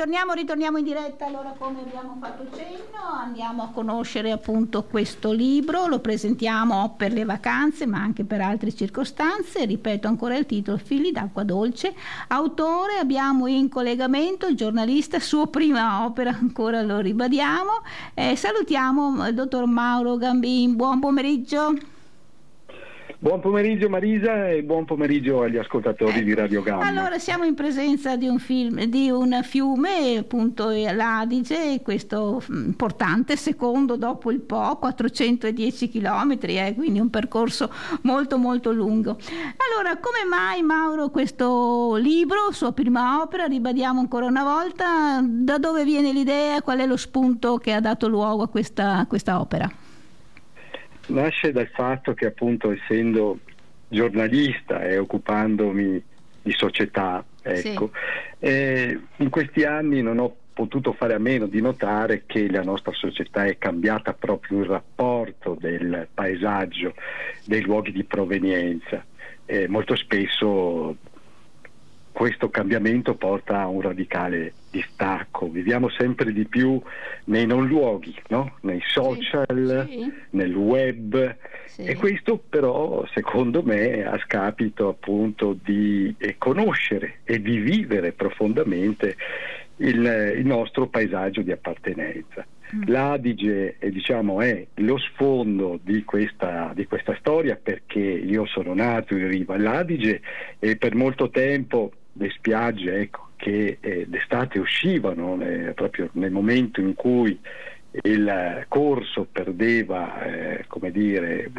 ritorniamo in diretta. Allora, come abbiamo fatto cenno, andiamo a conoscere appunto questo libro, lo presentiamo per le vacanze ma anche per altre circostanze. Ripeto ancora il titolo: Figli d'acqua dolce. Autore abbiamo in collegamento il giornalista, sua prima opera, ancora lo ribadiamo. Salutiamo il dottor Mauro Gambin. Buon pomeriggio. Buon pomeriggio Marisa e buon pomeriggio agli ascoltatori di Radio Gamma. Allora, siamo in presenza di un fiume, appunto l'Adige, questo importante, secondo dopo il Po, 410 chilometri, quindi un percorso molto molto lungo. Allora, come mai, Mauro, questo libro, sua prima opera, ribadiamo ancora una volta, da dove viene l'idea, qual è lo spunto che ha dato luogo a questa opera? Nasce dal fatto che, appunto, essendo giornalista e occupandomi di società, ecco, in questi anni non ho potuto fare a meno di notare che la nostra società è cambiata proprio il rapporto del paesaggio, dei luoghi di provenienza. Molto spesso questo cambiamento porta a un radicale distacco. Viviamo sempre di più nei non luoghi, no? Nei social, nel web, e questo però secondo me a scapito appunto di conoscere e di vivere profondamente il nostro paesaggio di appartenenza. L'Adige diciamo è lo sfondo di questa storia, perché io sono nato in riva all'Adige e per molto tempo le spiagge, ecco, che d'estate uscivano proprio nel momento in cui il corso perdeva come dire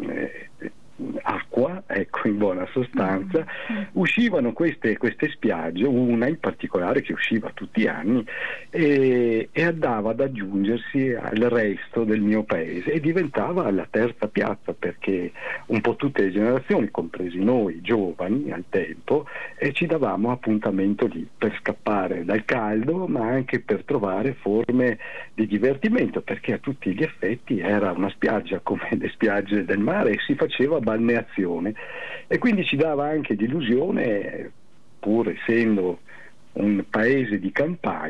acqua, ecco, in buona sostanza, uscivano queste spiagge, una in particolare che usciva tutti gli anni e andava ad aggiungersi al resto del mio paese e diventava la terza piazza, perché un po' tutte le generazioni, compresi noi giovani al tempo, ci davamo appuntamento lì per scappare dal caldo, ma anche per trovare forme di divertimento, perché a tutti gli effetti era una spiaggia come le spiagge del mare e si faceva balneazione, e quindi ci dava anche l'illusione, pur essendo un paese di campagna,